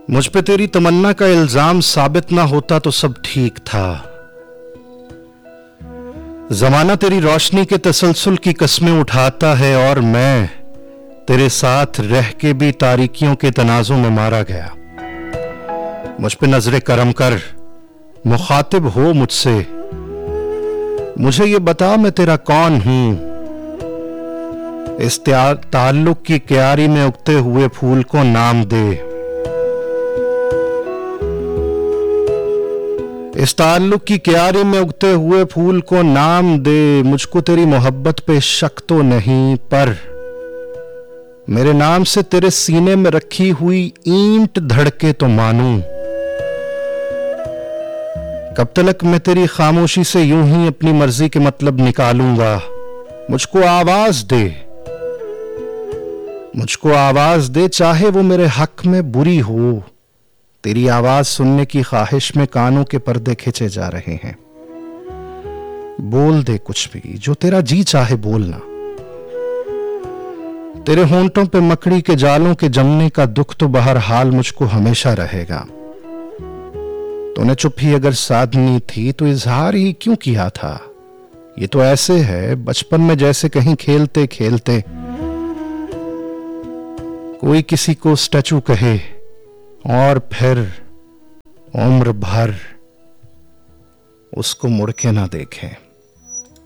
मुझ पे तेरी तमन्ना का इल्जाम साबित ना होता तो सब ठीक था। जमाना तेरी रोशनी के तसलसल की कस्में उठाता है और मैं तेरे साथ रह के भी तारीकियों के तनाजों में मारा गया। मुझ पे नजरे करम कर, मुखातिब हो मुझसे, मुझे ये बता मैं तेरा कौन हूं। इस ताल्लुक की क्यारी में उगते हुए फूल को नाम दे। इस ताल्लुक की क्यारी में उगते हुए फूल को नाम दे। मुझको तेरी मोहब्बत पे शक तो नहीं, पर मेरे नाम से तेरे सीने में रखी हुई ईंट धड़के तो मानूं। कब तक मैं तेरी खामोशी से यूं ही अपनी मर्जी के मतलब निकालूंगा। मुझको आवाज दे, मुझको आवाज दे, चाहे वो मेरे हक में बुरी हो। तेरी आवाज सुनने की ख्वाहिश में कानों के पर्दे खींचे जा रहे हैं। बोल दे कुछ भी, जो तेरा जी चाहे बोलना। तेरे होंठों पे मकड़ी के जालों के जमने का दुख तो बहरहाल मुझको हमेशा रहेगा। तूने चुप ही अगर साधनी थी तो इजहार ही क्यों किया था। ये तो ऐसे है बचपन में जैसे कहीं खेलते खेलते कोई किसी को स्टैचू कहे और फिर उम्र भर उसको मुड़ के ना देखें।